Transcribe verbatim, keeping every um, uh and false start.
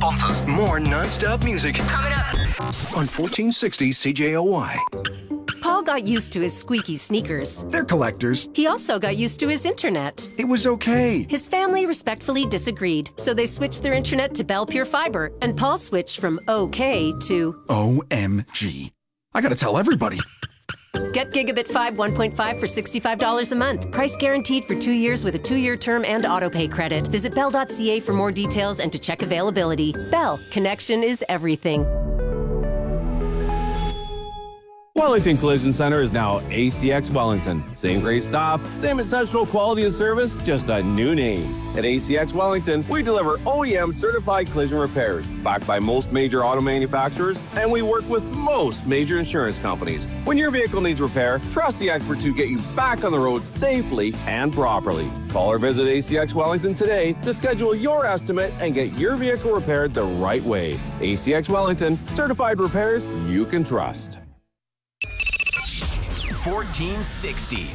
sponsors. More non-stop music. Coming up on fourteen sixty C J O Y. Paul got used to his squeaky sneakers. They're collectors. He also got used to his internet. It was okay. His family respectfully disagreed, so they switched their internet to Bell Pure Fiber, and Paul switched from okay to O M G. I gotta tell everybody. Get Gigabit five one point five for sixty-five dollars a month. Price guaranteed for two years with a two-year term and autopay credit. Visit bell dot c a for more details and to check availability. Bell, connection is everything. Wellington Collision Center is now A C X Wellington. Same great staff, same exceptional quality and service, just a new name. At A C X Wellington, we deliver O E M-certified collision repairs, backed by most major auto manufacturers, and we work with most major insurance companies. When your vehicle needs repair, trust the experts who get you back on the road safely and properly. Call or visit A C X Wellington today to schedule your estimate and get your vehicle repaired the right way. A C X Wellington, certified repairs you can trust. fourteen sixties.